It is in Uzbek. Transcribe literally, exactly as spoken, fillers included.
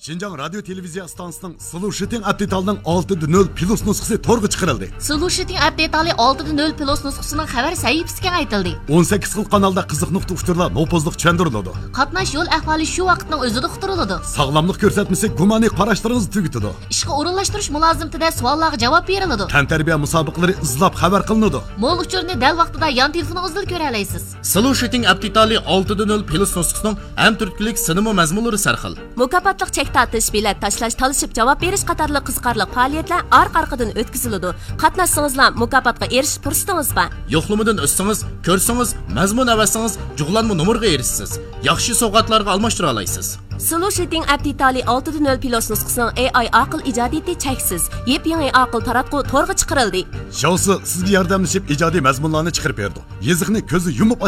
Şinjan Radyo Televiziya stansiyasining Solution Update'ning olti nol plus nusxasi to'rga chiqarildi. Solution Update'ning olti nol plus nusxasining xabar sahifasiga aytildi. o'n sakkiz xil kanalda qiziq nuqta uchturlar nopozliq tushuntiriladi. Qatnash yo'l ahvoli shu vaqtning o'zida uqtiriladi. Sog'lomlik ko'rsatmasi gumoniy qarashlaringizni tugitadi. Ishga o'rinlashtirish mulozimtida savollarga javob beriladi. Tantarbiya musobaqalari izlab xabar qilinadi. Mo'l uchurni dal vaqtida yon telefoningizda ko'ra olasiz. Solution Update'ning olti nol plus nusxasining ham turklik sinema mazmunlari sarxil. Mukofotliq chek tortish, bilet tashlash, talishib javob berish qatorli qiziqarli faoliyatlar orqa-orqadan o'tkaziladi. Qatnashsangizlar mukofotga erishish fursatingiz bor. Yo'qlamadan o'tsangiz, ko'rsangiz, mazmun avasangiz, jug'lanma nomerga erishsiz. Yaxshi sovg'atlarga almashtira olasiz. Solution Update'ning olti nol plus nusxasining A I aql ijodiyati cheksiz, yep-yangi aql taratqu to'rga chiqarildi. Shousi sizga yordamlashib ijodiy mazmunlarni chiqarib berdi. Yeziqni ko'zi yumib